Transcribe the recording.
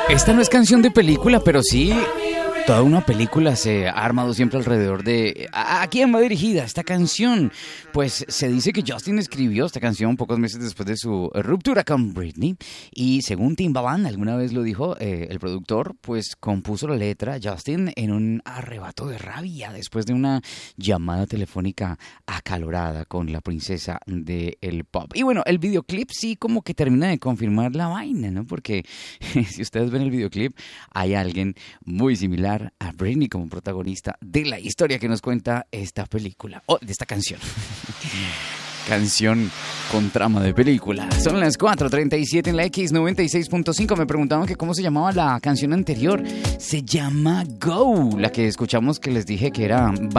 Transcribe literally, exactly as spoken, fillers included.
Esta no es canción de película, pero sí toda una película se ha armado siempre alrededor de ¿a, a quién va dirigida esta canción? Pues se dice que Justin escribió esta canción pocos meses después de su ruptura con Britney y según Timbaland, alguna vez lo dijo eh, el productor, pues compuso la letra Justin en un arrebato de rabia después de una llamada telefónica acalorada con la princesa del pop. Y bueno, el videoclip sí como que termina de confirmar la vaina, ¿no? Porque si ustedes ven el videoclip, hay alguien muy similar a Britney como protagonista de la historia que nos cuenta esta película, o de esta canción. Canción con trama de película. Son las cuatro treinta y siete en la X noventa y seis punto cinco. Me preguntaban que cómo se llamaba la canción anterior. Se llama Go, la que escuchamos que les dije que era